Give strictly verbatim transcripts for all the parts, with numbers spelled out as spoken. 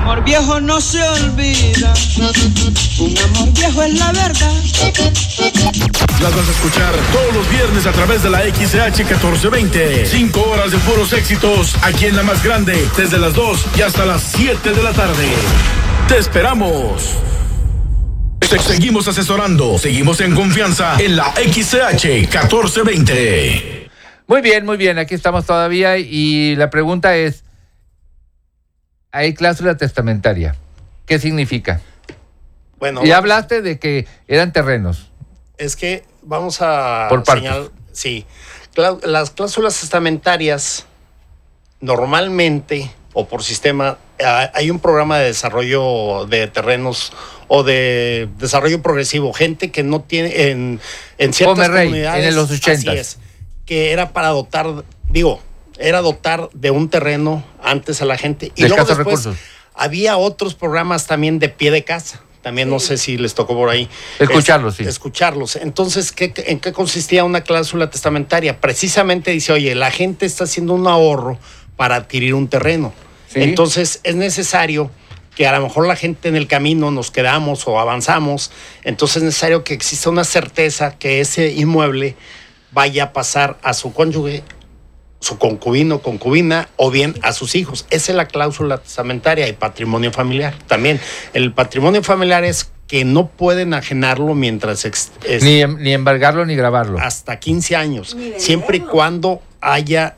amor viejo no se olvida, un amor viejo es la verdad. Las vas a escuchar todos los viernes a través de la X C H catorce veinte. Cinco horas de puros éxitos aquí en la más grande, desde las dos y hasta las siete de la tarde. ¡Te esperamos! Seguimos asesorando, seguimos en confianza en la X C H catorce veinte. Muy bien, muy bien, aquí estamos todavía y la pregunta es, ¿hay cláusula testamentaria? ¿Qué significa? Bueno, y hablaste de que eran terrenos. Es que vamos a Por partes. señalar, sí, clá- las cláusulas testamentarias normalmente o por sistema ah, hay un programa de desarrollo de terrenos o de desarrollo progresivo, gente que no tiene en, en ciertas Pomerrey, comunidades, en los ochentas. así es, que era para dotar, digo, era dotar de un terreno antes a la gente y De luego escasos después recursos. había otros programas también de pie de casa. También no sé si les tocó por ahí. Escucharlos, sí. Escucharlos. Entonces, ¿qué, ¿en qué consistía una cláusula testamentaria? Precisamente dice, oye, la gente está haciendo un ahorro para adquirir un terreno. Sí. Entonces, es necesario que a lo mejor la gente en el camino nos quedamos o avanzamos. Entonces, es necesario que exista una certeza que ese inmueble vaya a pasar a su cónyuge, su concubino, concubina, o bien a sus hijos. Esa es la cláusula testamentaria y patrimonio familiar. También, el patrimonio familiar es que no pueden enajenarlo mientras... Ex, es, Ni, ni embargarlo ni grabarlo. hasta quince años. Siempre y cuando haya,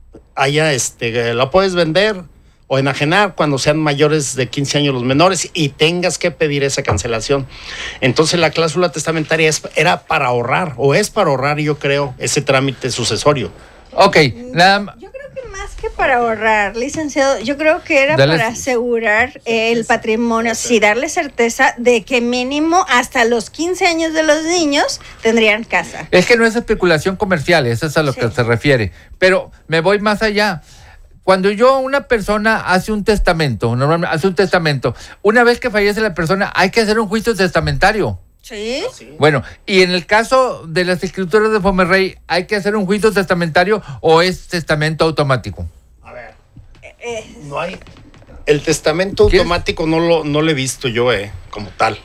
haya este, lo puedes vender o enajenar cuando sean mayores de quince años los menores y tengas que pedir esa cancelación. Entonces la cláusula testamentaria es, era para ahorrar, o es para ahorrar, yo creo, ese trámite sucesorio. Ok, nada. Yo creo que más que para ahorrar, licenciado, yo creo que era Dale. para asegurar el patrimonio, sí, darle certeza de que mínimo hasta los quince años de los niños tendrían casa. Es que no es especulación comercial, eso es a lo Sí. que se refiere. Pero me voy más allá. Cuando yo, una persona hace un testamento, normalmente hace un testamento, una vez que fallece la persona, hay que hacer un juicio testamentario. ¿Sí? Bueno, y en el caso de las escrituras de Pomerrey, ¿hay que hacer un juicio testamentario o es testamento automático? A ver, Eh, no hay... El testamento ¿Quieres? automático no lo, no lo he visto yo, eh, como tal.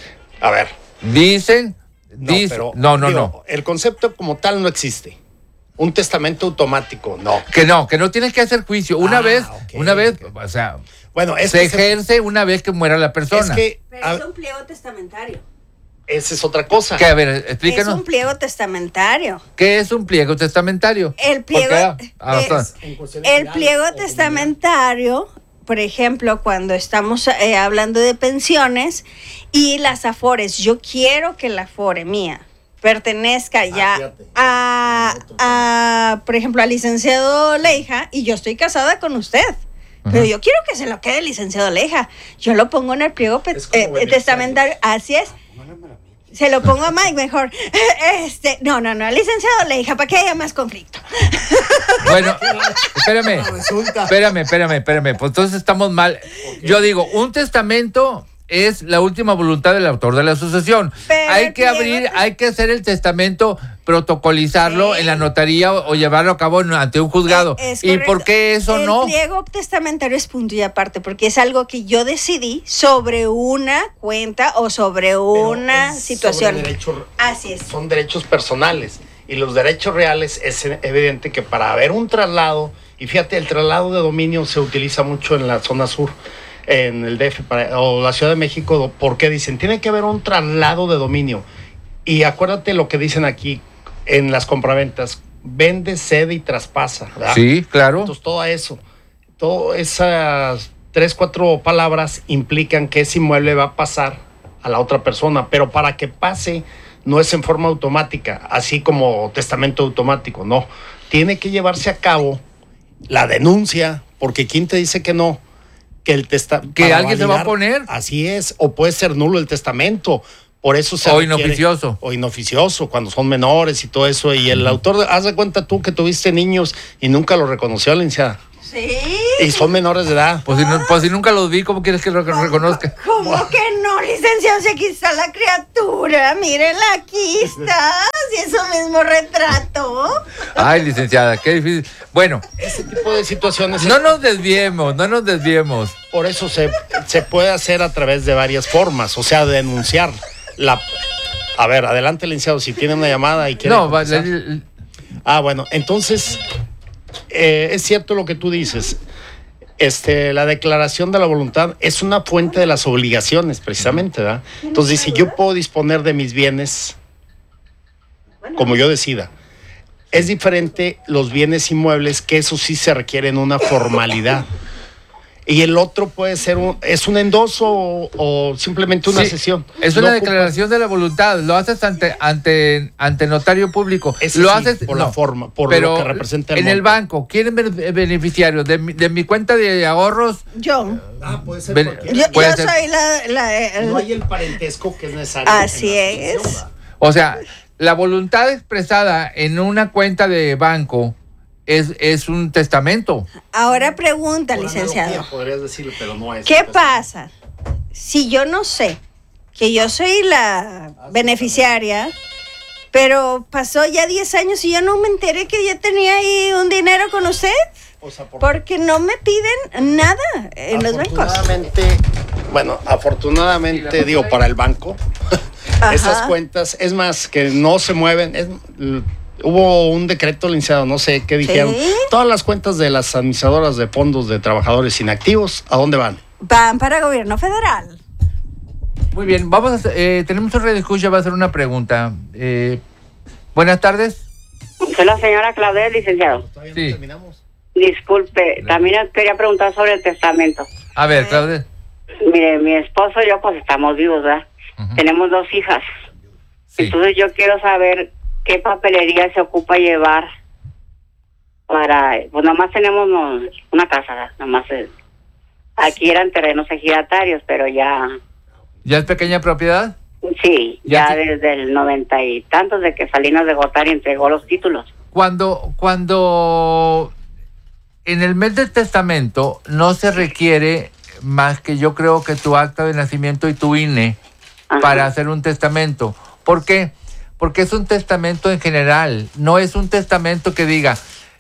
A ver. Dicen, No, dicen, pero, no, no, digo, no. El concepto como tal no existe. Un testamento automático, no. Que no, que no tienes que hacer juicio. Una Ah, vez, ok, una vez, ok. o sea, Bueno, es se que se- ejerce una vez que muera la persona. es que pero a- es un pliego testamentario. esa es otra cosa. Que, a ver, Es explícanos. un pliego testamentario. ¿Qué es un pliego testamentario? El pliego, Porque, ah, es- bastante. el pliego testamentario, por ejemplo, cuando estamos eh, hablando de pensiones y las afores, yo quiero que la afore mía pertenezca ya fíjate. a, a, por ejemplo, al licenciado Leija y yo estoy casada con usted. Pero yo quiero que se lo quede el licenciado Leija. Yo lo pongo en el pliego pe- Es como eh, beneficiario. testamentario. Así es. Se lo pongo a Mike mejor. Este, no, no, no, licenciado Leija, para que haya más conflicto. Bueno, espérame, Resulta. espérame, espérame, espérame. Pues entonces estamos mal. Yo digo, un testamento es la última voluntad del autor de la sucesión. Pero Hay el que pliego abrir, tes- hay que hacer el testamento, protocolizarlo Sí. en la notaría o, o llevarlo a cabo en- ante un juzgado. Eh, es ¿Y correcto. por qué eso el no? El pliego testamentario es punto y aparte, porque es algo que yo decidí sobre una cuenta o sobre una es situación. sobre derecho- Así es. Son derechos personales. Y los derechos reales es evidente que para haber un traslado, y fíjate, el traslado de dominio se utiliza mucho en la zona sur, en el D F para- o la Ciudad de México, porque dicen, tiene que haber un traslado de dominio. Y acuérdate lo que dicen aquí en las compraventas, vende, cede y traspasa, ¿verdad? Sí, claro. Entonces todo eso, todas esas tres, cuatro palabras implican que ese inmueble va a pasar a la otra persona, pero para que pase no es en forma automática, así como testamento automático, no. Tiene que llevarse a cabo la denuncia, porque ¿quién te dice que no? Que el testamento... Que alguien se va a poner. Así es, o puede ser nulo el testamento. Por eso se O requiere- inoficioso. O inoficioso, cuando son menores y todo eso. Y el autor, de- haz de cuenta tú que tuviste niños y nunca los reconoció, licenciada. Sí. Y son menores de edad. Pues si, no- pues si nunca los vi, ¿cómo quieres que lo reconozca? ¿Cómo que no, licenciado? Si aquí está la criatura, mírenla, aquí está. Si es su mismo retrato. Ay, licenciada, qué difícil. Bueno, Ese tipo de situaciones. no nos desviemos, no nos desviemos. Por eso se, se puede hacer a través de varias formas, o sea, denunciar la... A ver, adelante, licenciado, si tiene una llamada y quiere... No, va- contestar. le- Ah, bueno, entonces, eh, es cierto lo que tú dices. Este, la declaración de la voluntad es una fuente de las obligaciones, precisamente, ¿verdad? Entonces dice, yo puedo disponer de mis bienes como yo decida. Es diferente los bienes inmuebles, que eso sí se requiere en una formalidad. Y el otro puede ser un, es un endoso o, o simplemente una Sí, sesión. Es No una ocupa- declaración de la voluntad. Lo haces ante ante ante notario público. Ese lo sí, haces por la no, forma, por pero lo que representa el en el monto. banco. ¿Quién es beneficiario de mi, de mi cuenta de ahorros? Yo. Ah, puede ser Ven- cualquiera. Yo, Puede yo ser- soy la... la- el- No hay el parentesco que es necesario. Así en la es. sucesión, ¿verdad? O sea, la voluntad expresada en una cuenta de banco es, es un testamento. Ahora pregunta, Por licenciado. analogía, podrías decirlo, pero no es. ¿Qué pasa si yo no sé que yo soy la beneficiaria, pero pasó ya diez años y yo no me enteré que ya tenía ahí un dinero con usted? O sea, por- Porque no me piden nada en los bancos. Afortunadamente, bueno, afortunadamente, digo, para el banco, Ajá. esas cuentas, es más, que no se mueven. Es, l- hubo un decreto, licenciado, no sé qué dijeron. ¿Sí? Todas las cuentas de las administradoras de fondos de trabajadores inactivos, ¿a dónde van? Van para gobierno federal. Muy bien, vamos a hacer- eh, tenemos un redescucha, va a hacer una pregunta. Eh, buenas tardes. Soy la señora Claudia, licenciado. Todavía Sí. terminamos. Disculpe, también quería preguntar sobre el testamento. A ver, Claudia. Mire, mi esposo y yo pues estamos vivos, ¿verdad? Ujú. Tenemos dos hijas. Sí. Entonces yo quiero saber qué papelería se ocupa llevar para... Pues nomás tenemos nos- una casa, ¿verdad? Nomás es- aquí eran terrenos ejidatarios, pero ya... ¿Ya es pequeña propiedad? Sí, Ya ya te- desde el noventa y tantos de que Salinas de Gortari entregó los títulos. Cuando, cuando en el mes del testamento no se requiere más que yo creo que tu acta de nacimiento y tu I N E Ajá. para hacer un testamento. ¿Por qué? Porque es un testamento en general, no es un testamento que diga,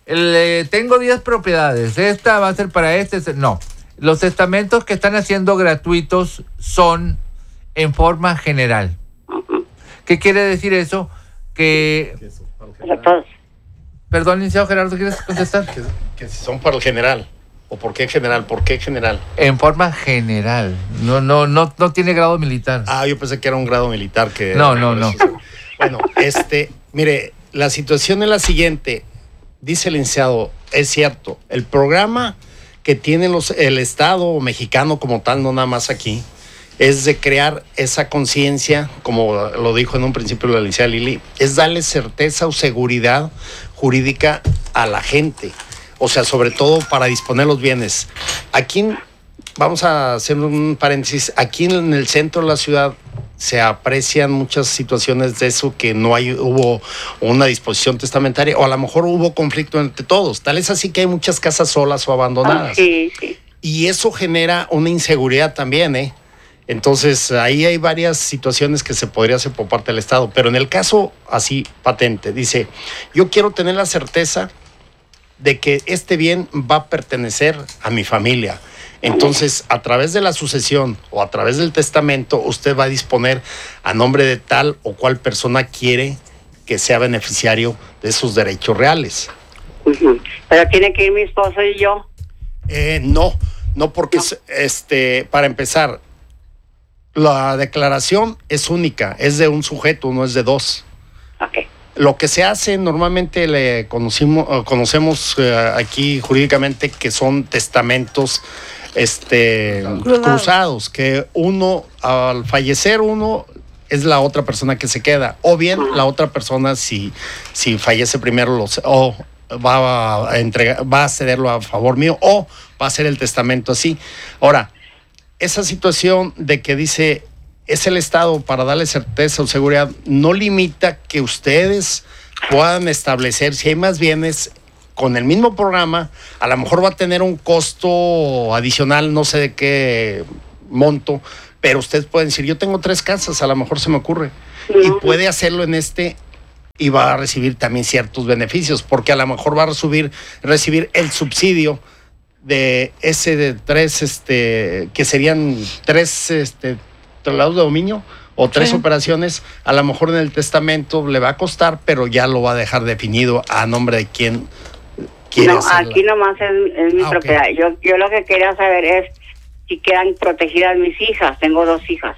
le tengo diez propiedades, esta va a ser para este, este- no. Los testamentos que están haciendo gratuitos son en forma general. Ujú. ¿Qué quiere decir eso? Que, O sea, todos. perdón, licenciado Gerardo, ¿quieres contestar? Que, que si son para el general. ¿O por qué general? ¿Por qué general? En forma general, no, no, no, no tiene grado militar. Ah, yo pensé que era un grado militar que... No, no, no. Bueno, este, mire, la situación es la siguiente. Dice el licenciado, es cierto, el programa que tiene los, el Estado mexicano como tal, no nada más aquí, es de crear esa conciencia, como lo dijo en un principio la licenciada Lili, es darle certeza o seguridad jurídica a la gente. O sea, sobre todo para disponer los bienes. Aquí, vamos a hacer un paréntesis, aquí en el centro de la ciudad se aprecian muchas situaciones de eso, que no hay, hubo una disposición testamentaria, o a lo mejor hubo conflicto entre todos. Tal es así que hay muchas casas solas o abandonadas. Sí, sí. Y eso genera una inseguridad también, ¿eh? Entonces, ahí hay varias situaciones que se podría hacer por parte del Estado. Pero en el caso así patente, dice, yo quiero tener la certeza de que este bien va a pertenecer a mi familia. Entonces, a través de la sucesión o a través del testamento, usted va a disponer a nombre de tal o cual persona quiere que sea beneficiario de sus derechos reales. Ujú. Pero tiene que ir mi esposo y yo. Eh, no, no porque, No. es- este, para empezar, la declaración es única, es de un sujeto, no es de dos. Ok. Lo que se hace normalmente le conocimos, eh, conocemos eh, aquí jurídicamente que son testamentos este, Cruzados. cruzados, que uno, al fallecer uno, es la otra persona que se queda, o bien la otra persona, si, si fallece primero, los, o va a entregar, va a cederlo a favor mío, o va a hacer el testamento así. Ahora, esa situación de que dice es el Estado para darle certeza o seguridad, no limita que ustedes puedan establecer si hay más bienes con el mismo programa, a lo mejor va a tener un costo adicional, no sé de qué monto, pero ustedes pueden decir, yo tengo tres casas, a lo mejor se me ocurre, y puede hacerlo en este y va a recibir también ciertos beneficios, porque a lo mejor va a recibir, recibir el subsidio de ese de tres, este, que serían tres este, traslados de dominio o tres sí. operaciones, a lo mejor en el testamento le va a costar, pero ya lo va a dejar definido a nombre de quién quiere No, hacerla. aquí nomás es, es mi ah, propiedad. Okay. Yo, yo lo que quería saber es si quedan protegidas mis hijas. Tengo dos hijas.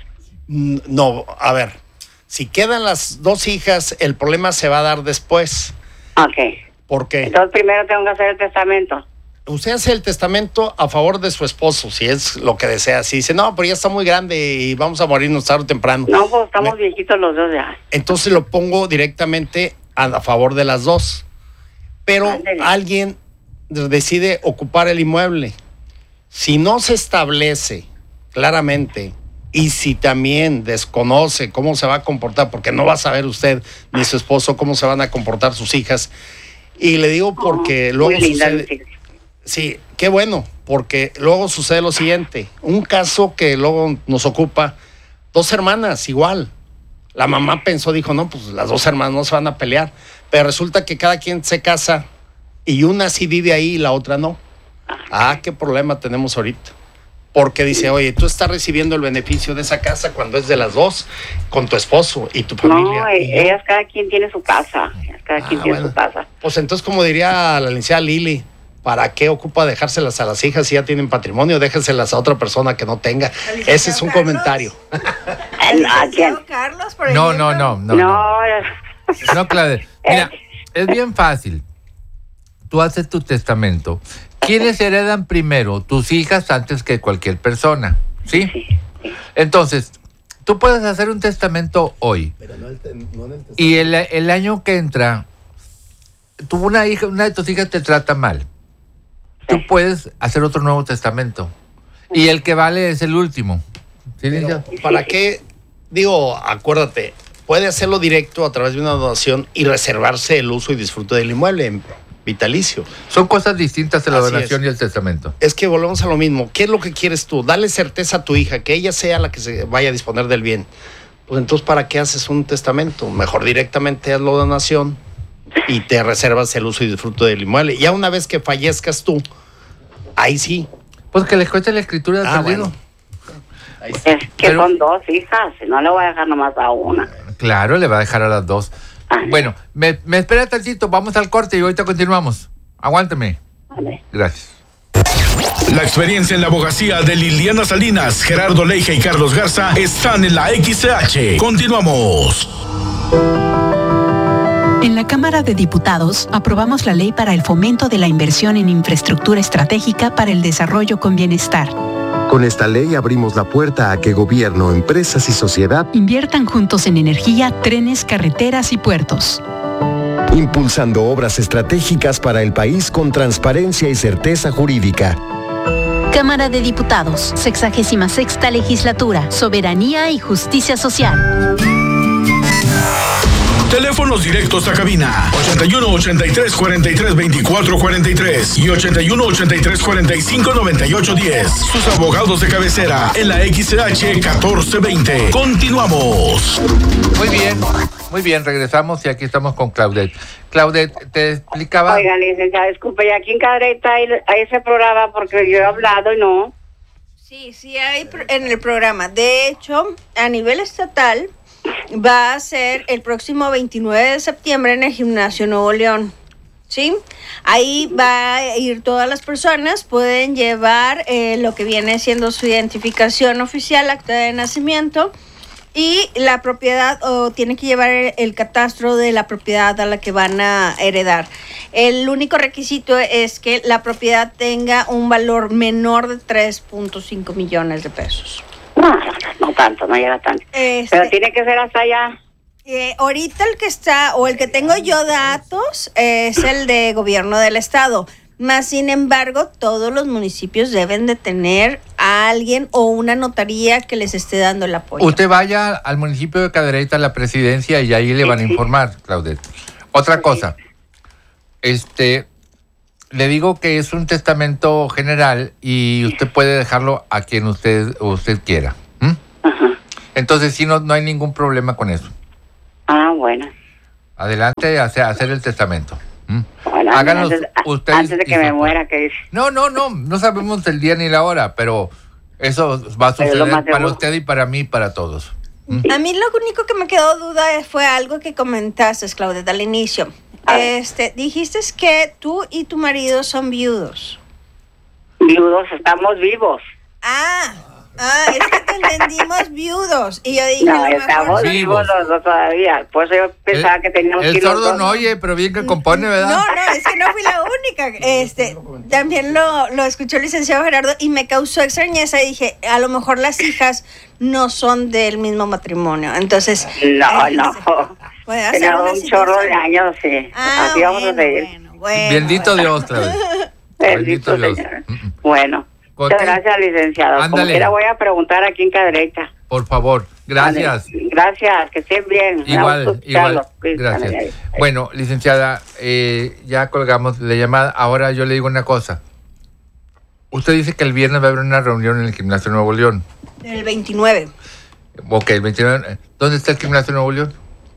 No, a ver, si quedan las dos hijas, el problema se va a dar después. Ok. ¿Por qué? Entonces primero tengo que hacer el testamento. Usted hace el testamento a favor de su esposo, si es lo que desea. Si dice, no, pero ya está muy grande y vamos a morirnos tarde o temprano. No, pues estamos Me... viejitos los dos ya. Entonces lo pongo directamente a, a favor de las dos. Pero Ándale. alguien decide ocupar el inmueble. Si no se establece claramente y si también desconoce cómo se va a comportar, porque no va a saber usted ni su esposo cómo se van a comportar sus hijas. Y le digo porque oh, luego sucede... Sí, qué bueno, porque luego sucede lo siguiente. Un caso que luego nos ocupa, dos hermanas igual. La mamá pensó, dijo, no, pues las dos hermanas no se van a pelear. Pero resulta que cada quien se casa y una sí vive ahí y la otra no. Ah, qué problema tenemos ahorita. Porque dice, oye, tú estás recibiendo el beneficio de esa casa cuando es de las dos, con tu esposo y tu familia. No, y ellas cada quien tiene su casa. Cada quien ah, tiene bueno. su casa. Pues entonces, como diría la licenciada Lili, ¿para qué ocupa dejárselas a las hijas si ya tienen patrimonio? Déjenselas a otra persona que no tenga. Ese es un Carlos? comentario. ¿A quién? Carlos, por No, ejemplo. no, no, no. No, No, no Claudia. Mira, es bien fácil. Tú haces tu testamento. ¿Quiénes heredan primero? Tus hijas antes que cualquier persona. ¿Sí? sí, sí. Entonces, tú puedes hacer un testamento hoy. Pero no el, no el testamento. Y el, el año que entra, tuvo una hija, una de tus hijas te trata mal. Tú puedes hacer otro nuevo testamento. Y el que vale es el último. ¿Sí, Pero, ¿para qué? Digo, acuérdate, puede hacerlo directo a través de una donación y reservarse el uso y disfrute del inmueble vitalicio. Son cosas distintas de la Así donación es. y el testamento. Es que volvemos a lo mismo. ¿Qué es lo que quieres tú? Dale certeza a tu hija, que ella sea la que se vaya a disponer del bien. Pues entonces, ¿para qué haces un testamento? Mejor directamente hazlo donación y te reservas el uso y disfrute del inmueble. Ya una vez que fallezcas tú, ahí sí. Pues que les cueste la escritura de Ah, perdido. bueno. Ahí sí. Es que Pero- son dos hijas. No le voy a dejar nomás a una. Claro, le va a dejar a las dos. Bueno, me, me espera tantito, vamos al corte y ahorita continuamos. Aguántame. Vale. Gracias. La experiencia en la abogacía de Liliana Salinas, Gerardo Leija y Carlos Garza están en la X C H. Continuamos. En la Cámara de Diputados aprobamos la ley para el fomento de la inversión en infraestructura estratégica para el desarrollo con bienestar. Con esta ley abrimos la puerta a que gobierno, empresas y sociedad Inviertan juntos en energía, trenes, carreteras y puertos. impulsando obras estratégicas para el país con transparencia y certeza jurídica. Cámara de Diputados, sexagésima sexta legislatura, soberanía y justicia social. Teléfonos directos a cabina ochenta y uno, ochenta y tres, cuarenta y tres, veinticuatro cuarenta y tres y ochenta y uno, ochenta y tres, cuarenta y cinco, noventa y ocho diez. Sus abogados de cabecera en la X C H catorce veinte. Continuamos. Muy bien, muy bien, regresamos y aquí estamos con Claudette. Claudette, te explicaba... Oiga, licenciada, disculpe, y aquí en Cadereyta hay, hay ese programa porque yo he hablado y no. Sí, sí hay pro- en el programa. De hecho, a nivel estatal va a ser el próximo veintinueve de septiembre en el Gimnasio Nuevo León. ¿Sí? Ahí va a ir todas las personas, pueden llevar eh, lo que viene siendo su identificación oficial, acta de nacimiento y la propiedad, o tienen que llevar el, el catastro de la propiedad a la que van a heredar. El único requisito es que la propiedad tenga un valor menor de tres punto cinco millones de pesos. No, no, no tanto, no llega tanto. Este, Pero tiene que ser hasta allá. eh, ahorita el que está, o el que tengo yo datos, eh, es el de gobierno del estado. Más sin embargo, todos los municipios deben de tener a alguien o una notaría que les esté dando el apoyo. Usted vaya al municipio de Cadereyta, a la presidencia, y ahí le van a informar, Claudette. Otra cosa, este, le digo que es un testamento general y usted puede dejarlo a quien usted usted quiera. ¿m? Ajá. Entonces, sí, no, no hay ningún problema con eso. Ah, bueno. Adelante a hacer, a hacer el testamento. ¿m? Bueno, Háganos antes, ustedes. antes de que me muera, ¿qué dice? No, no, no, no sabemos el día ni la hora, pero eso va a suceder para usted y para mí y para todos. A mí lo único que me quedó duda fue algo que comentaste, Claudette, al inicio. Este, dijiste que tú y tu marido son viudos. Viudos, estamos vivos. Ah, ah, es que te entendimos viudos. Y yo dije, no, a lo estamos mejor... vivos los dos todavía. Por eso yo pensaba el, que teníamos el que ir sordo los dos. no oye, pero bien que compone, ¿verdad? No, no, es que no fui la única. Este, también lo, lo escuchó el licenciado Gerardo y me causó extrañeza. Y dije, a lo mejor las hijas no son del mismo matrimonio. Entonces... No, eh, no. Puede hacer Tenemos una un situación. chorro de años, sí. Ah, Así vamos bueno, a seguir. bueno, bueno, Bendito bueno. Dios, otra vez. Bendito Dios. Señor. Bueno, Cote. muchas gracias, licenciado. Como Ándale. quiera voy a preguntar aquí en Caderecha. Por favor, gracias. Vale. Gracias, que estén bien. Igual, igual. Carlos. Gracias. Bueno, licenciada, eh, ya colgamos la llamada. Ahora yo le digo una cosa. Usted dice que el viernes va a haber una reunión en el Gimnasio Nuevo León. El veintinueve. Ok, el veintinueve. ¿Dónde está el Gimnasio Nuevo León?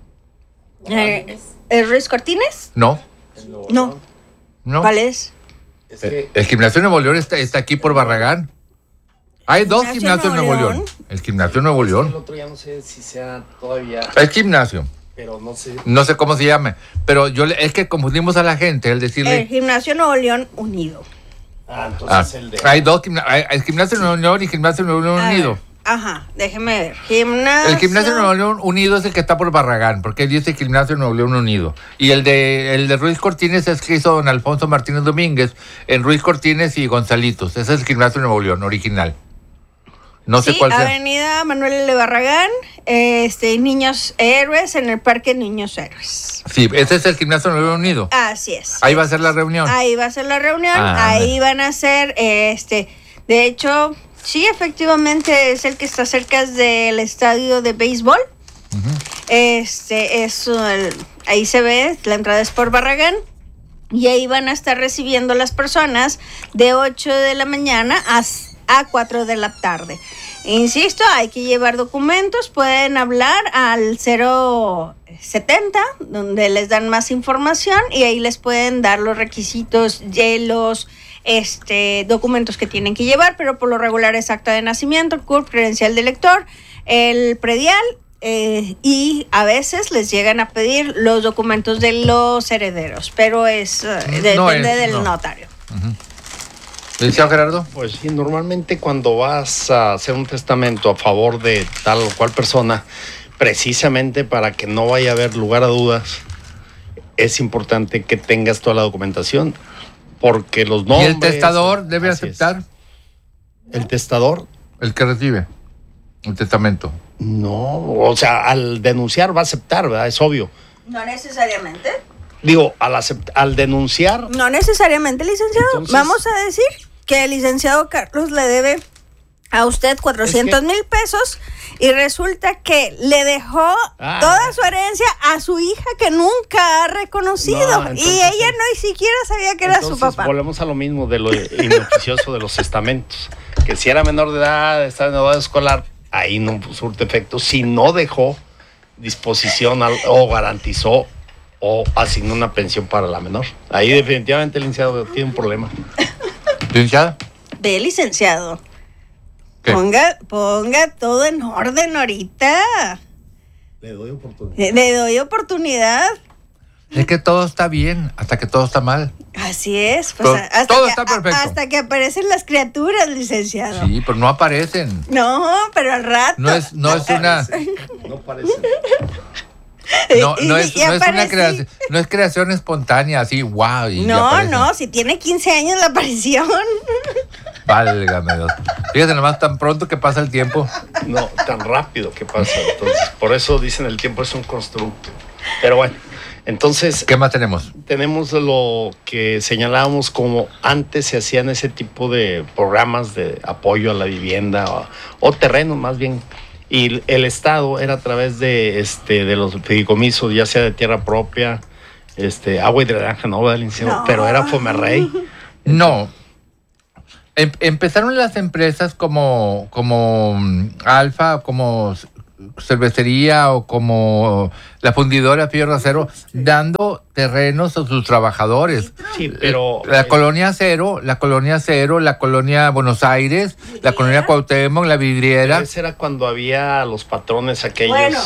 Eh, ¿El Ruiz Cortines? No. No. No. ¿Cuál es? Es que El Gimnasio Nuevo León está, está aquí por Barragán. Hay dos Gimnasio gimnasios en Nuevo Nuevo León. León. El Gimnasio Nuevo el León. otro ya no sé si sea todavía, Es gimnasio. pero no sé. No sé cómo se llame. Pero yo le- es que confundimos a la gente el El decirle. Gimnasio Nuevo León Unido. Ah, entonces Ah, el de... hay dos gimnasios. Hay, hay Gimnasio Nuevo León y Gimnasio Nuevo León A Unido. ver, ajá, déjeme ver. Gimnasio. El Gimnasio Nuevo León Unido es el que está por Barragán, porque él dice Gimnasio Nuevo León Unido. Y el de el de Ruiz Cortines es que hizo don Alfonso Martínez Domínguez en Ruiz Cortines y Gonzalitos. Ese es el Gimnasio Nuevo León original. No sé Sí, cuál sea. Avenida Manuel L. Barragán, este, Niños Héroes, en el Parque Niños Héroes. Sí, ese es el Gimnasio Nuevo León Unido. Así es. Ahí va a ser la reunión. Ahí va a ser la reunión, Ah, ahí van a ser, este, de hecho, sí, efectivamente es el que está cerca del estadio de béisbol. Este, es, el- ahí se ve, la entrada es por Barragán. Y ahí van a estar recibiendo las personas de ocho de la mañana a, a cuatro de la tarde. Insisto, hay que llevar documentos, pueden hablar al cero setenta, donde les dan más información y ahí les pueden dar los requisitos de los este, documentos que tienen que llevar, pero por lo regular es acta de nacimiento, C U R P, credencial de lector, el predial. Eh, y a veces les llegan a pedir los documentos de los herederos, pero es uh, depende No es, del no. notario. ¿Licenciado Gerardo? Pues sí, normalmente cuando vas a hacer un testamento a favor de tal o cual persona, precisamente para que no vaya a haber lugar a dudas, es importante que tengas toda la documentación, porque los ¿Y nombres... el testador debe Así es. aceptar? ¿El testador? El que recibe el testamento. No, o sea, al denunciar va a aceptar, ¿verdad? Es obvio. No necesariamente. Digo, al, acept- al denunciar... No necesariamente, licenciado. Entonces- Vamos a decir que el licenciado Carlos le debe a usted cuatrocientos mil pesos y resulta que le dejó Ah. toda su herencia a su hija que nunca ha reconocido No, entonces y ella sí. no ni siquiera sabía que era su Entonces, papá. volvemos a lo mismo de lo inoficioso de los testamentos. Que si era menor de edad, estaba en edad escolar, ahí no surte efecto. Si no dejó disposición al- o garantizó o asignó una pensión para la menor. Ahí definitivamente el licenciado tiene un problema. ¿Licenciada? Ve, licenciado. ¿Qué? Ponga, ponga todo en orden ahorita. Le doy oportunidad. Le, le doy oportunidad. Es que todo está bien hasta que todo está mal. Así es. Pues, Todo- hasta todo que, está perfecto. Hasta que aparecen las criaturas, licenciado. Sí, pero no aparecen. No, pero al rato. No es, no es una, No parece. no, no es, Y- y no es una aparecí. creación, no es creación espontánea, así, wow. y ya No, aparecen. no, si tiene quince años la aparición. Válgame Dios. Fíjate nomás tan pronto que pasa el tiempo. No, tan rápido que pasa. Entonces, por eso dicen el tiempo es un constructo. Pero bueno, entonces... ¿Qué más tenemos? Tenemos lo que señalábamos como antes se hacían ese tipo de programas de apoyo a la vivienda o, o terrenos más bien, y el Estado era a través de este de los fideicomisos, ya sea de tierra propia, este agua y drenaje, no, ¿verdad, licenciado? No. Pero era Fomerrey. No. Em- empezaron las empresas como, como mm, Alfa, como, cervecería o como la fundidora Fierro Acero, dando terrenos a sus trabajadores. Sí, pero... La colonia Acero, la colonia Acero, la colonia Buenos Aires, la colonia Cuauhtémoc, la Vidriera. Ese era cuando había los patrones aquellos... Bueno.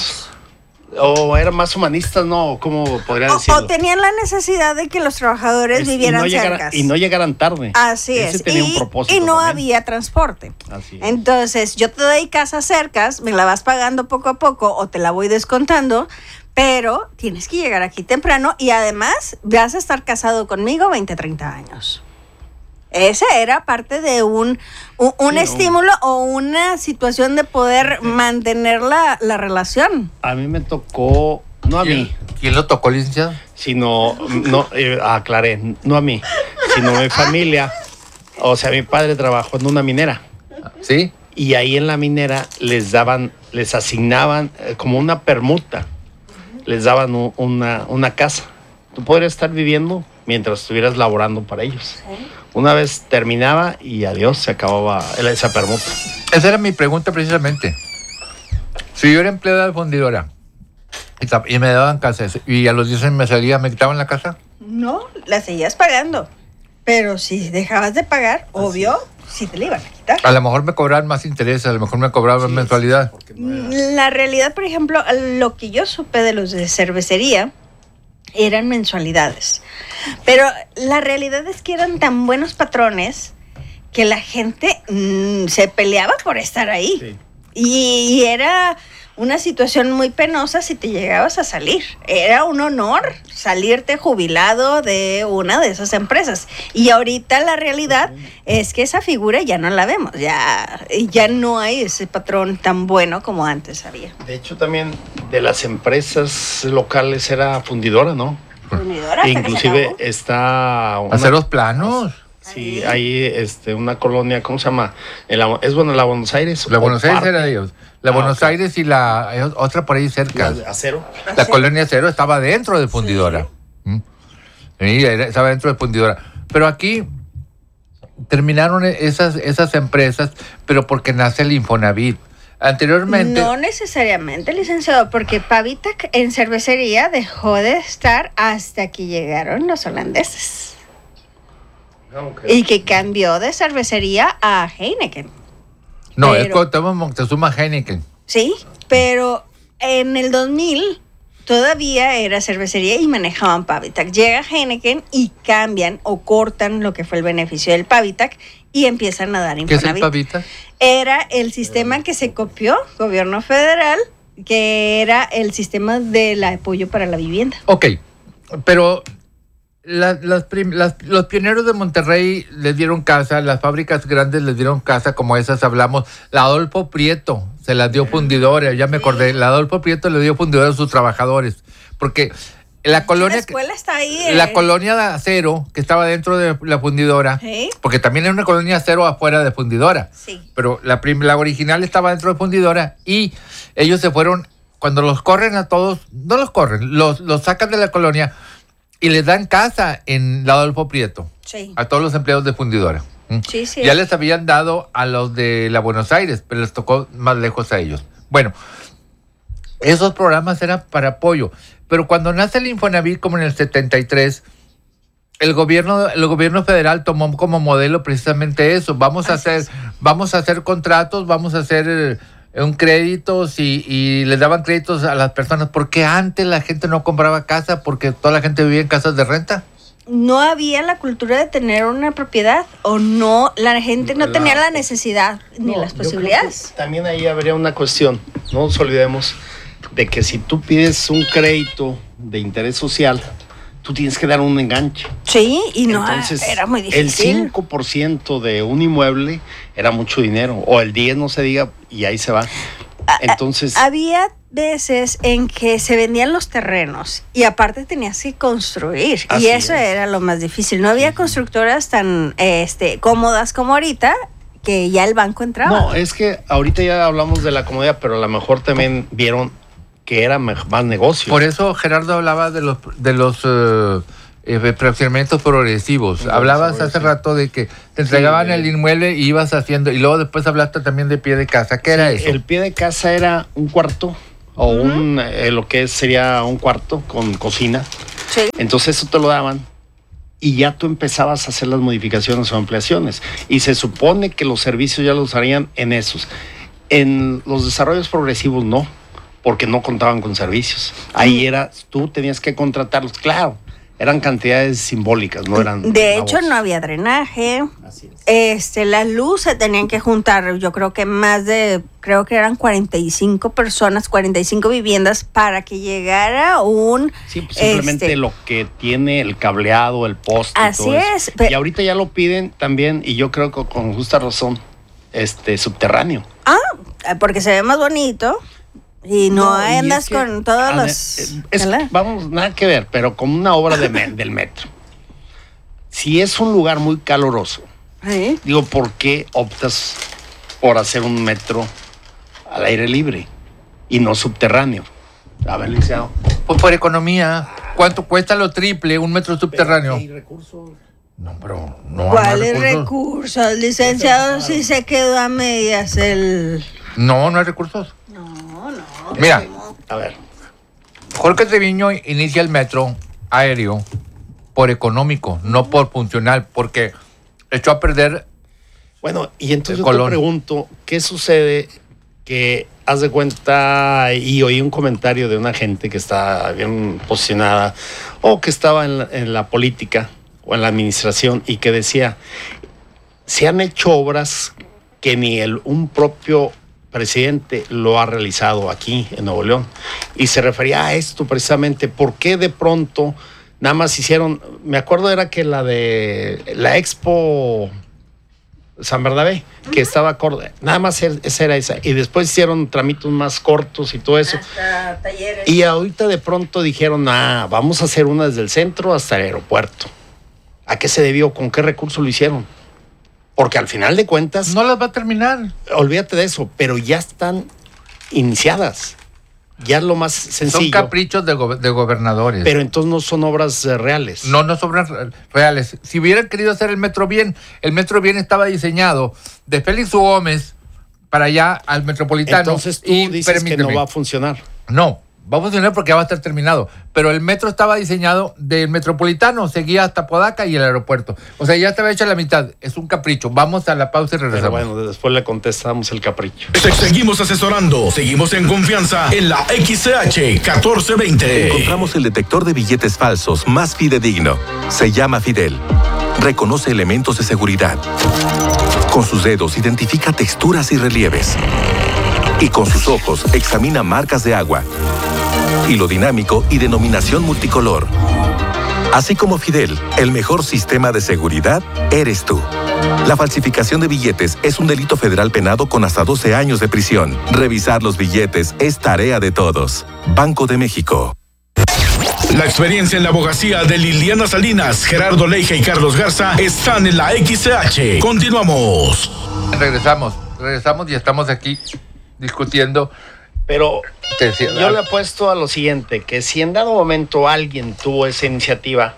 O eran más humanistas, ¿no? ¿Cómo podría O, decirlo? o tenían la necesidad de que los trabajadores Es- vivieran y no llegara- cerca. Y no llegaran tarde. Así Ese es. tenía y, un propósito y no también. había transporte. Así es. Entonces, yo te doy casa cercas, me la vas pagando poco a poco o te la voy descontando, pero tienes que llegar aquí temprano y además vas a estar casado conmigo veinte, treinta años. Ese era parte de un, un, un Sí, estímulo o una situación de poder mantener la, la relación. A mí me tocó, no a mí, ¿Quién lo tocó, licenciado? sino, no, eh, aclaré, no a mí, sino a mi familia. O sea, mi padre trabajó en una minera. ¿Sí? Y ahí en la minera les daban, les asignaban eh, como una permuta, les daban u- una, una casa. Tú podrías estar viviendo mientras estuvieras laborando para ellos. Una vez terminaba y adiós, se acababa esa permuta. Esa era mi pregunta precisamente. Si yo era empleado de fundidora y, ta- y me daban casa y a los diez años me salía, ¿me quitaban la casa? No, la seguías pagando. Pero si dejabas de pagar, obvio, sí te la iban a quitar. A lo mejor me cobraban más interés, a lo mejor me cobraban Sí, mensualidad. porque no era- La realidad, por ejemplo, lo que yo supe de los de cervecería eran mensualidades. Pero la realidad es que eran tan buenos patrones que la gente mm, se peleaba por estar ahí. Sí. Y, y era una situación muy penosa si te llegabas a salir. Era un honor salirte jubilado de una de esas empresas. Y ahorita la realidad es que esa figura ya no la vemos. Ya, ya no hay ese patrón tan bueno como antes había. De hecho, también de las empresas locales era fundidora, ¿no? Fundidora, hasta que se Inclusive acabó. está... una- Hacer los planos. Sí, hay este, una colonia, ¿cómo se llama? En la- ¿Es bueno la Buenos Aires? La ¿O Buenos Aires parte? era de ellos. La Ah, Buenos ok. Aires y la hay otra por ahí cerca. La de Acero. La colonia Acero estaba dentro de fundidora. ¿Mm? Sí, era- estaba dentro de fundidora. Pero aquí terminaron esas, esas empresas, pero porque nace el Infonavit. Anteriormente, No necesariamente, licenciado, porque Pavitac en cervecería dejó de estar hasta que llegaron los holandeses. Y que cambió de cervecería a Heineken. no, es pero- Cuauhtémoc Moctezuma Heineken. Sí, pero en el dos mil todavía era cervecería y manejaban Pavitac. Llega Heineken y cambian o cortan lo que fue el beneficio del Pavitac y empiezan a dar ¿Qué es el Infonavit. Pavita? Era el sistema que se copió, gobierno federal, que era el sistema del apoyo para la vivienda. Ok, pero la- las prim- las- los pioneros de Monterrey les dieron casa, las fábricas grandes les dieron casa, como esas hablamos. La Adolfo Prieto se las dio fundidora, ya me acordé. La Adolfo Prieto le dio fundidora a sus trabajadores, porque la La colonia... escuela está ahí. eh. La colonia de Acero, que estaba dentro de la fundidora, Sí. porque también era una colonia Acero afuera de fundidora, Sí. pero la, prim- la original estaba dentro de fundidora y ellos se fueron, cuando los corren a todos, no los corren, los, los sacan de la colonia y les dan casa en la Adolfo Prieto, Sí. a todos los empleados de fundidora. ¿Mm? Sí, sí. Ya les habían dado a los de la Buenos Aires, pero les tocó más lejos a ellos. Bueno, esos programas eran para apoyo, pero cuando nace el Infonavit, como en el setenta y tres, el gobierno, el gobierno federal tomó como modelo precisamente eso. Vamos a Así hacer, es. vamos a hacer contratos, vamos a hacer eh, un créditos y, y les daban créditos a las personas. Porque antes la gente no compraba casa, porque toda la gente vivía en casas de renta. No había la cultura de tener una propiedad o no, la gente no La- tenía la necesidad ni No, las yo creo que posibilidades. También ahí habría una cuestión, no nos olvidemos de que si tú pides un crédito de interés social, tú tienes que dar un enganche. Sí, y no Entonces, era muy el difícil. cinco por ciento de un inmueble era mucho dinero, o el diez por ciento no se diga, y ahí se va. Entonces, Había veces en que se vendían los terrenos y aparte tenías que construir Así y eso es. era lo más difícil. No había constructoras tan este, cómodas como ahorita que ya el banco entraba. no, es que ahorita ya hablamos de la comodidad, pero a lo mejor también vieron que era mej- más negocio. Por eso Gerardo hablaba de los de los eh, eh, fraccionamientos progresivos. Uh-huh. Hablabas Sí, hace sí. rato de que te entregaban Sí, el eh. inmueble y ibas haciendo, y luego después hablaste también de pie de casa. ¿Qué era eso? El pie de casa era un cuarto o un eh, lo que es, sería un cuarto con cocina. Sí. Entonces eso te lo daban y ya tú empezabas a hacer las modificaciones o ampliaciones. Y se supone que los servicios ya los harían en esos. En los desarrollos progresivos no, porque no contaban con servicios. Ahí era, tú tenías que contratarlos. Claro, eran cantidades simbólicas, no eran... De hecho, voz. no había drenaje. Así es. Este, la luz se tenían que juntar, yo creo que más de, creo que eran cuarenta y cinco personas, cuarenta y cinco viviendas para que llegara un... Sí, pues simplemente este, lo que tiene el cableado, el poste. y Así todo eso. es, pe- Y ahorita ya lo piden también, y yo creo que con justa razón, este subterráneo. Ah, porque se ve más bonito y no, y andas es que, con todos a ver, los... es- ¿verdad? vamos, nada que ver, pero como una obra de me- del metro. Si es un lugar muy caluroso, Sí. digo, ¿por qué optas por hacer un metro al aire libre y no subterráneo? A ver, licenciado. Pues por economía. ¿Cuánto cuesta lo triple un metro subterráneo? Hay recursos. No, pero no. no ¿Cuáles hay recursos. recursos, licenciado? Si se quedó a medias el... No, no hay recursos. No, no. Mira, A ver. Jorge Treviño inicia el metro aéreo por económico, no por funcional, porque echó a perder. Bueno, y entonces El yo Colón. te pregunto, ¿qué sucede que haz de cuenta, y oí un comentario de una gente que está bien posicionada o que estaba en la, en la política o en la administración y que decía, se han hecho obras que ni el, un propio presidente lo ha realizado aquí en Nuevo León? Y se refería a esto precisamente, ¿por qué de pronto nada más hicieron, me acuerdo era que la de la Expo San Bernabé, que estaba corta, nada más er- esa era esa, y después hicieron tramitos más cortos y todo eso, Hasta talleres. y ahorita de pronto dijeron, ah, vamos a hacer una desde el centro hasta el aeropuerto. ¿A qué se debió? ¿Con qué recurso lo hicieron? Porque al final de cuentas, No las va a terminar. olvídate de eso, pero ya están iniciadas, ya es lo más Son sencillo, caprichos de, go- de gobernadores. pero entonces no son obras eh, reales. No, no son re- reales. Si hubieran querido hacer el metro bien, el metro bien estaba diseñado de Félix U. Gómez para allá al Metropolitano. Entonces tú y, dices que permíteme, no va a funcionar. No, va a funcionar porque ya va a estar terminado. Pero el metro estaba diseñado del Metropolitano, seguía hasta Podaca y el aeropuerto. O sea, ya estaba hecha la mitad. Es un capricho. Vamos a la pausa y Pero regresamos. bueno, después le contestamos el capricho. Se- Seguimos asesorando, seguimos en confianza en la X C H catorce veinte. Encontramos el detector de billetes falsos más fidedigno. Se llama Fidel. Reconoce elementos de seguridad. Con sus dedos identifica texturas y relieves. Y con sus ojos examina marcas de agua. Hilo dinámico y denominación multicolor. Así como Fidel, el mejor sistema de seguridad eres tú. La falsificación de billetes es un delito federal penado con hasta doce años de prisión. Revisar los billetes es tarea de todos. Banco de México. La experiencia en la abogacía de Liliana Salinas, Gerardo Leija y Carlos Garza están en la X C H. Continuamos. Regresamos, regresamos y estamos aquí discutiendo. Pero Te decía, yo le apuesto a lo siguiente, que si en dado momento alguien tuvo esa iniciativa,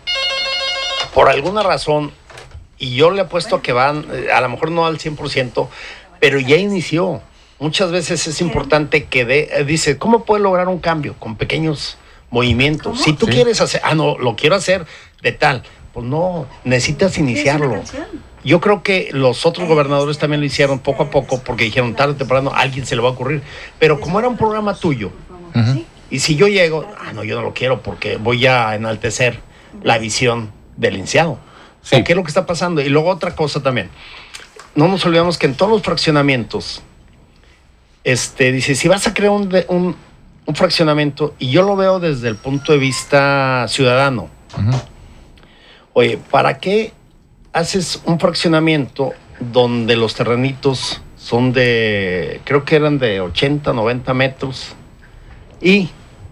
por alguna razón, y yo le apuesto a que van, eh, a lo mejor no al cien por ciento, pero ya inició. Muchas veces es importante que de, eh, dice, ¿cómo puedes lograr un cambio? Con pequeños movimientos. Si tú Sí. quieres hacer, ah, no, lo quiero hacer de tal, pues no, necesitas iniciarlo. Yo creo que los otros gobernadores también lo hicieron poco a poco porque dijeron tarde o temprano a alguien se le va a ocurrir. Pero como era un programa tuyo, Ujú. y si yo llego, ah, no, yo no lo quiero porque voy a enaltecer la visión del licenciado. Sí. ¿O qué es lo que está pasando? Y luego otra cosa también. No nos olvidamos que en todos los fraccionamientos, este, dice, si vas a crear un, de- un, un fraccionamiento, y yo lo veo desde el punto de vista ciudadano, Ujú. oye, ¿para qué haces un fraccionamiento donde los terrenitos son de, creo que eran de ochenta, noventa metros, y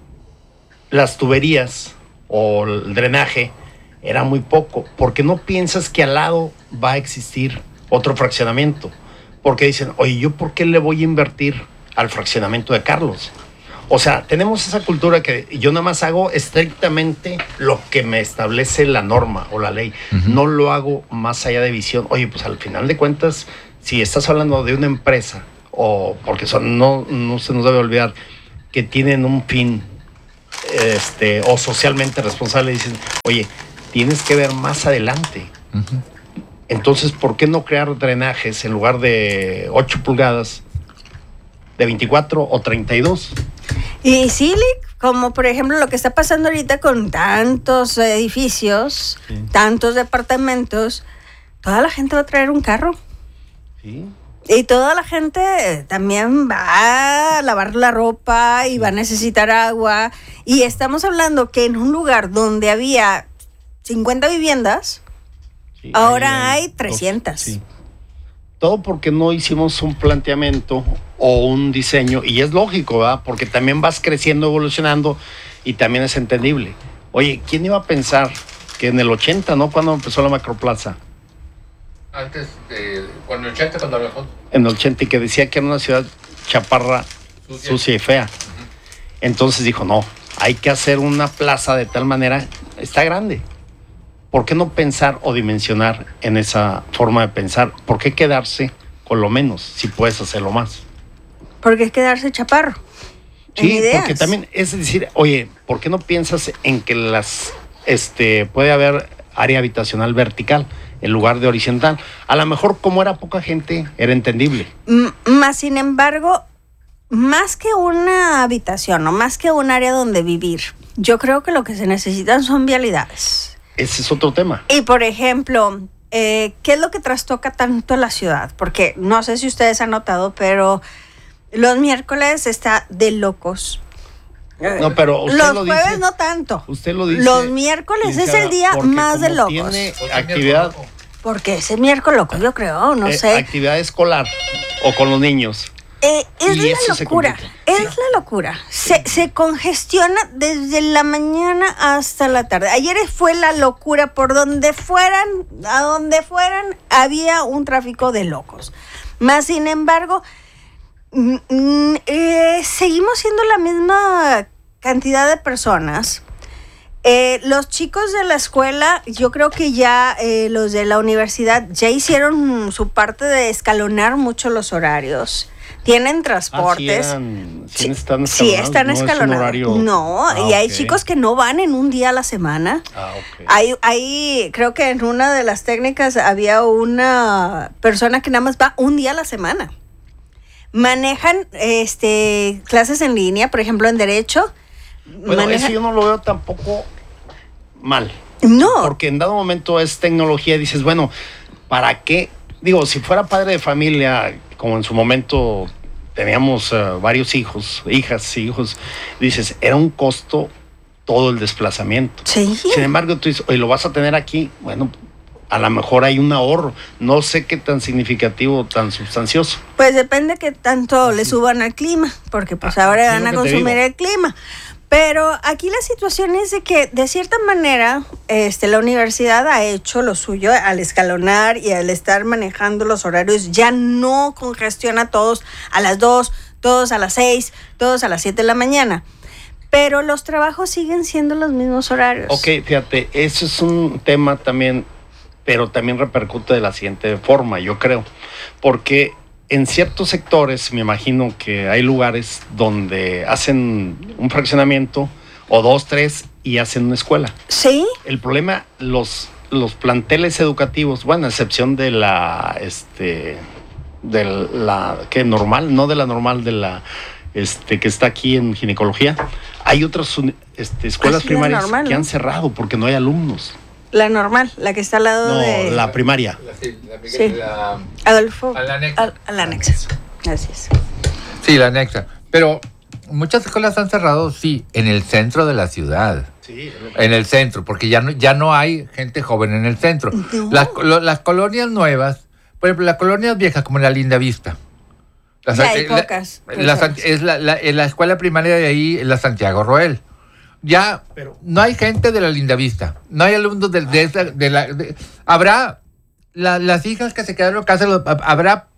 las tuberías o el drenaje era muy poco? Porque no piensas que al lado va a existir otro fraccionamiento. Porque dicen, oye, ¿yo por qué le voy a invertir al fraccionamiento de Carlos? O sea, tenemos esa cultura que yo nada más hago estrictamente lo que me establece la norma o la ley. Uh-huh. No lo hago más allá de visión. Oye, pues al final de cuentas, si estás hablando de una empresa, o porque son, no, no se nos debe olvidar que tienen un fin este, o socialmente responsable, dicen, oye, tienes que ver más adelante. Uh-huh. Entonces, ¿por qué no crear drenajes en lugar de ocho pulgadas, de veinticuatro o treinta y dos? Y sí, como por ejemplo lo que está pasando ahorita con tantos edificios, sí. tantos departamentos, toda la gente va a traer un carro. Sí. Y toda la gente también va a lavar la ropa y va a necesitar agua. Y estamos hablando que en un lugar donde había cincuenta viviendas, sí, ahora hay, hay trescientas. Sí. Todo porque no hicimos un planteamiento o un diseño, y es lógico, ¿verdad? Porque también vas creciendo, evolucionando, y también es entendible. Oye, ¿quién iba a pensar que en el ochenta, ¿no? Cuando empezó la Macroplaza. Antes, de, cuando el ochenta, cuando lo En el ochenta, y que decía que era una ciudad chaparra, sucia, sucia y fea. Uh-huh. Entonces dijo, no, hay que hacer una plaza de tal manera, está grande. ¿Por qué no pensar o dimensionar en esa forma de pensar? ¿Por qué quedarse con lo menos si puedes hacerlo más? Porque es quedarse chaparro. Sí, porque también es decir, oye, ¿por qué no piensas en que las, este, puede haber área habitacional vertical en lugar de horizontal? A lo mejor, como era poca gente, era entendible. M- más sin embargo, más que una habitación o más que un área donde vivir, yo creo que lo que se necesitan son vialidades. Ese es otro tema. Y por ejemplo, eh, ¿qué es lo que trastoca tanto a la ciudad? Porque no sé si ustedes han notado, pero los miércoles está de locos. No, pero usted los lo jueves dice, no tanto. Usted lo dice. Los miércoles es el día más de locos. Tiene actividad. Porque ese miércoles loco, yo creo, no eh, sé. Actividad escolar o con los niños. Eh, es la locura, es sí. la locura. Se, se congestiona desde la mañana hasta la tarde. Ayer fue la locura, por donde fueran, a donde fueran, había un tráfico de locos. Más sin embargo, mm, mm, eh, seguimos siendo la misma cantidad de personas. Eh, los chicos de la escuela, yo creo que ya eh, los de la universidad ya hicieron su parte de escalonar mucho los horarios. Tienen transportes. Ah, sí, eran, sí, están escalonados. Sí, están escalonados. No, no ah, y hay okay. chicos que no van en un día a la semana. Ah, okay. Hay, hay, creo que en una de las técnicas había una persona que nada más va un día a la semana. Manejan este, clases en línea, por ejemplo, en Derecho. Bueno, manejan... eso yo no lo veo tampoco mal. No. Porque en dado momento es tecnología y dices, bueno, ¿para qué? Digo, si fuera padre de familia, como en su momento teníamos uh, varios hijos, hijas y hijos, dices, era un costo todo el desplazamiento. Sí. Sin embargo, tú dices, oye, lo vas a tener aquí, bueno, a lo mejor hay un ahorro. No sé qué tan significativo, tan sustancioso. Pues depende qué tanto Así. le suban al clima, porque pues ah, ahora van a consumir el clima. Pero aquí la situación es de que, de cierta manera, este, la universidad ha hecho lo suyo al escalonar y al estar manejando los horarios. Ya no congestiona a todos a las dos, todos a las seis, todos a las siete de la mañana. Pero los trabajos siguen siendo los mismos horarios. Ok, fíjate, eso es un tema también, pero también repercute de la siguiente forma, yo creo. Porque en ciertos sectores, me imagino que hay lugares donde hacen un fraccionamiento, o dos, tres, y hacen una escuela. Sí. El problema, los, los planteles educativos, bueno, a excepción de la, este, de la, que normal, no de la normal, de la, este, que está aquí en ginecología, hay otras este, escuelas primarias normal, que ¿no? han cerrado porque no hay alumnos. La normal, la que está al lado no, de... la primaria. La, sí, la, sí. la, Adolfo. A la anexa. A, a la anexa. Así es. Sí, la anexa. Pero muchas escuelas han cerrado, sí, en el centro de la ciudad. Sí. En el centro, porque ya no, ya no hay gente joven en el centro. No. Las, lo, las colonias nuevas, por ejemplo, las colonias viejas, como la Linda Vista. Las, ya hay la, pocas. La, la, es la, la, la escuela primaria de ahí es la Santiago Roel. Ya Pero, no hay gente de la Linda Vista, no hay alumnos de, de, esa, de la... De, habrá la, las hijas que se quedaron en casa, los, habrá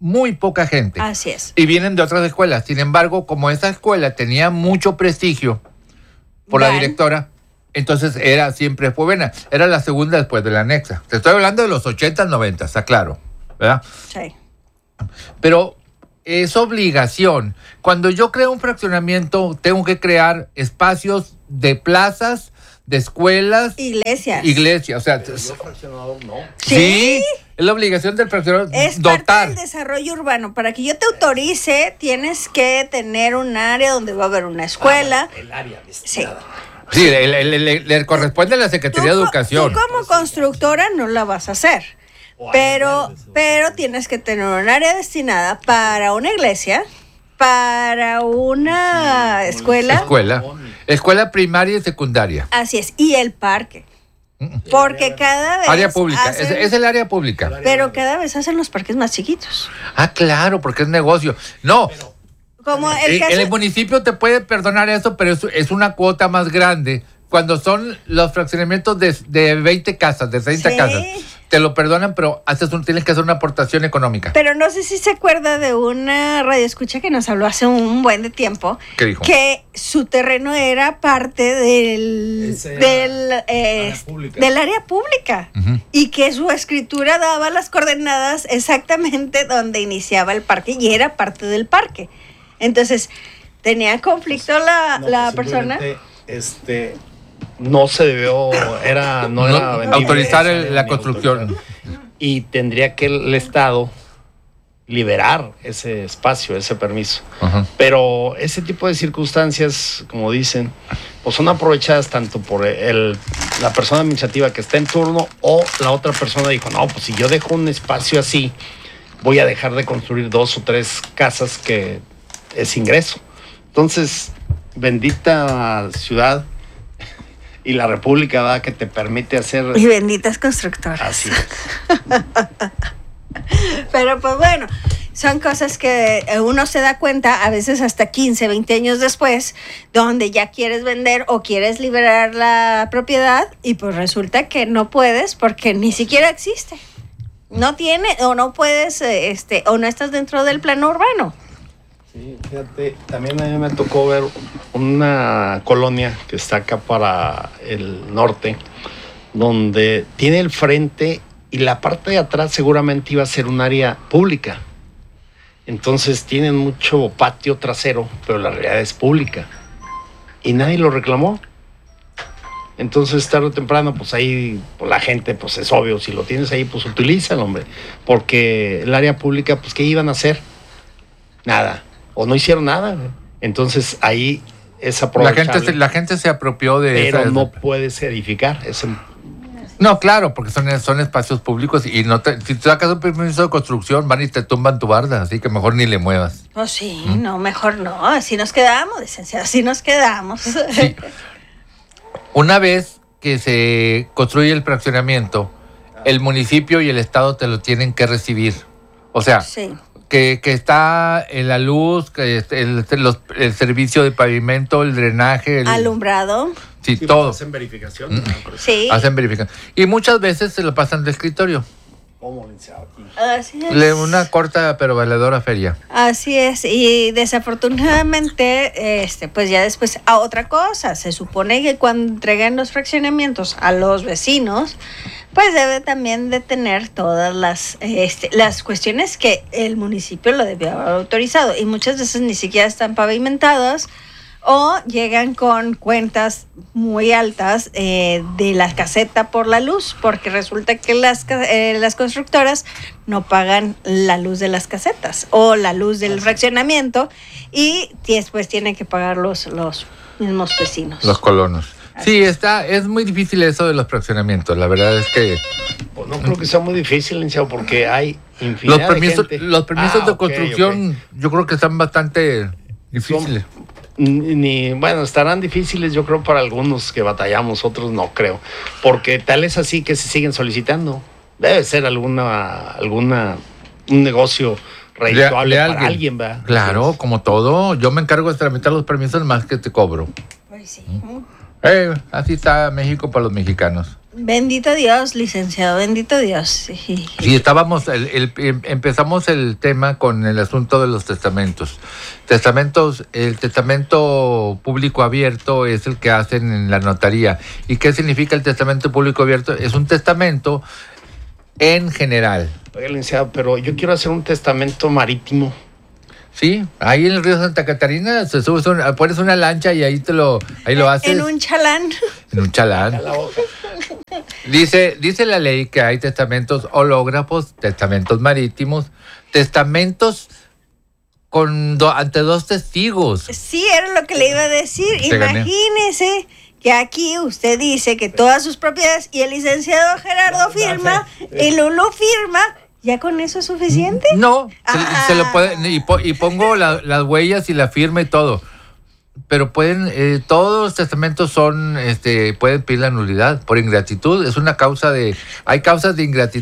muy poca gente. Así es. Y vienen de otras escuelas. Sin embargo, como esa escuela tenía mucho prestigio por Van. la directora, entonces era siempre fue buena. Era la segunda después de la anexa. Te estoy hablando de los ochenta, noventa, está claro, ¿verdad? Sí. Pero es obligación. Cuando yo creo un fraccionamiento, tengo que crear espacios de plazas, de escuelas, Iglesias. iglesias. O sea, Yo fraccionado no. sí, ¿Sí? es la obligación del fraccionador Es dotar. parte del desarrollo urbano. Para que yo te autorice, tienes que tener un área donde va a haber una escuela. Ah, el área Sí. destinada. Sí, le, le- le- le corresponde a la Secretaría de Tú co- Educación. Tú como constructora no la vas a hacer. Pero, pero tienes que tener un área destinada para una iglesia, para una escuela. Escuela. Escuela primaria y secundaria. Así es. Y el parque. Porque cada vez. Área pública. hacen- Es, es el área pública. Pero cada vez hacen los parques más chiquitos. Ah, claro, porque es negocio. No, Como el el, caso. el municipio te puede perdonar eso, pero es, es una cuota más grande. Cuando son los fraccionamientos de, de veinte casas, de treinta Sí. casas, te lo perdonan, pero haces un, tienes que hacer una aportación económica. Pero no sé si se acuerda de una radioescucha que nos habló hace un buen de tiempo. ¿Qué dijo? Que su terreno era parte del, Ese era del, eh, área pública. del área pública. Ujú. Y que su escritura daba las coordenadas exactamente donde iniciaba el parque y era parte del parque. Entonces, tenía conflicto la, No, la pues, persona. simplemente, Este, no se debió, era, no, No, era vendible, autorizar el- ni la construcción. autorizar. Y tendría que el Estado liberar ese espacio, ese permiso. Ajá. Pero ese tipo de circunstancias, como dicen, pues son aprovechadas tanto por el, la persona administrativa que está en turno o la otra persona dijo, no, pues si yo dejo un espacio así, voy a dejar de construir dos o tres casas que es ingreso. Entonces, bendita ciudad y la república, ¿verdad?, que te permite hacer Y benditas constructoras. así. Es. Pero pues bueno, son cosas que uno se da cuenta a veces hasta quince, veinte años después, donde ya quieres vender o quieres liberar la propiedad y pues resulta que no puedes porque ni siquiera existe. No tiene o no puedes, eh, este, o no estás dentro del plano urbano. Sí, fíjate, también a mí me tocó ver una colonia que está acá para el norte, donde tiene el frente y la parte de atrás seguramente iba a ser un área pública. Entonces tienen mucho patio trasero, pero la realidad es pública. Y nadie lo reclamó. Entonces, tarde o temprano, pues ahí pues, la gente, pues es obvio, si lo tienes ahí, pues utilízalo, hombre. Porque el área pública, pues, ¿qué iban a hacer? Nada. O no hicieron nada. Entonces, ahí es La aprovechable. gente, se, la gente se apropió de pero esa- no puedes edificar. Es un- No, claro, porque son, son espacios públicos y no te, si tú sacas un permiso de construcción, van y te tumban tu barda, así que mejor ni le muevas. Pues sí, no, mejor no, así nos quedamos, licenciado, así nos quedamos. Sí. Una vez que se construye el fraccionamiento, el municipio y el Estado te lo tienen que recibir. O sea, Sí. que, que está en la luz, que est- el, los- el servicio de pavimento, el drenaje, el, Alumbrado, sí, Sí, todo. hacen verificación. sí. Hacen verificación. Y muchas veces se lo pasan de escritorio. ¿Cómo, licenciado? Aquí. Así es. Le- Una corta pero valedora feria. Así es, y desafortunadamente, este, pues ya después a otra cosa, se supone que cuando entregan los fraccionamientos a los vecinos, pues debe también de tener todas las, este, las cuestiones que el municipio lo debió haber autorizado, y muchas veces ni siquiera están pavimentadas, o llegan con cuentas muy altas eh, de la caseta por la luz, porque resulta que las, ca- eh, las constructoras no pagan la luz de las casetas o la luz del fraccionamiento y después tienen que pagar los, los mismos vecinos. Los colonos. Sí, está, es muy difícil eso de los fraccionamientos. La verdad es que Pues no creo que sea muy difícil, licenciado, porque hay infinidad los de permisos, gente. los permisos Ah, de ok, construcción, ok. yo creo que están bastante difíciles. Ni, ni- bueno, estarán difíciles, yo creo, para algunos que batallamos, otros no creo. Porque tal es así que se siguen solicitando. Debe ser alguna, alguna, un negocio redituable Le- le para alguien. alguien, ¿verdad? Claro, como todo. Yo me encargo de tramitar los permisos más que te cobro. Pues sí. Eh, así está México para los mexicanos. Bendito Dios, licenciado, bendito Dios. Sí, sí estábamos, el, el, empezamos el tema con el asunto de los testamentos. Testamentos, el testamento público abierto es el que hacen en la notaría. ¿Y qué significa el testamento público abierto? Es un testamento en general. Oiga, licenciado, pero yo quiero hacer un testamento marítimo. Sí, ahí en el río Santa Catarina se subes una, pones una lancha y ahí te lo, ahí lo haces. En un chalán. En un chalán. Dice, dice la ley que hay testamentos hológrafos, testamentos marítimos, testamentos con do, ante dos testigos. Sí, era lo que le iba a decir. Se Imagínese que aquí usted dice que todas sus propiedades y el licenciado Gerardo firma, y Lulú firma. ¿Ya con eso es suficiente? No, ah. se, se lo puede, y, po, y pongo la, las huellas y la firma y todo. Pero pueden, eh, todos los testamentos son, este, pueden pedir la nulidad por ingratitud. Es una causa de, hay causas de ingratitud.